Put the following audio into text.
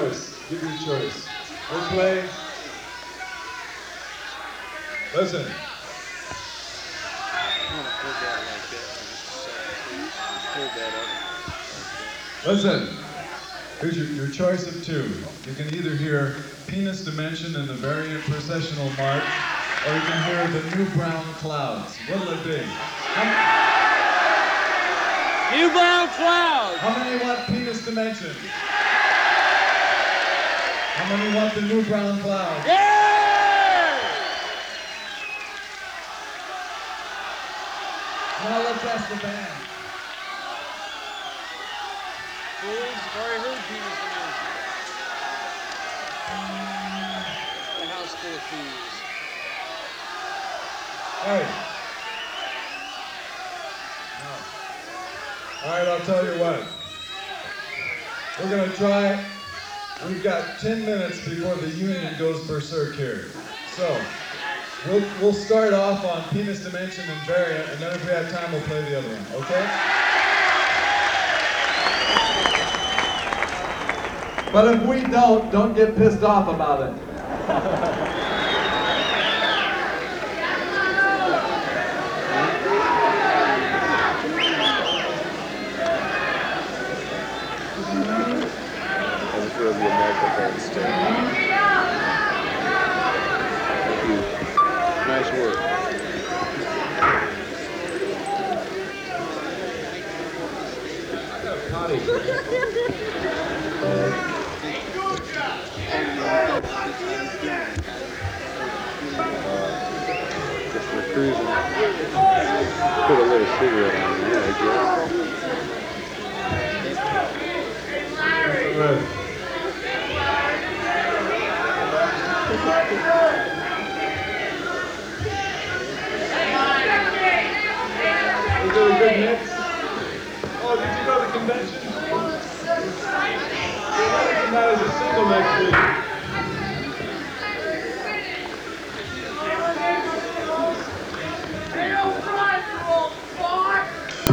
choice. Give you a choice. We'll play. Listen. Listen. Here's your choice of two. You can either hear Penis Dimension in the Variant Processional March, or you can hear the New Brown Clouds. What'll it be? New Brown Clouds! How many want Penis Dimension? How many want the New Brown Clouds? Yeah! Now let's ask the band. Fools, I've already heard Penis Dimension. The house full of fools. Hey. No. All right, I'll tell you what. We're going to try. We've got 10 minutes before the union goes berserk here. So, we'll start off on Penis Dimension and Variant, and then if we have time, we'll play the other one, okay? But if we don't get pissed off about it. The microphone stand. Nice work. Potty. Just for cruising. Put a little cigarette on the edge, yeah. Right. We're doing good hits. Oh, did you go to the convention? We're releasing that as a single next week.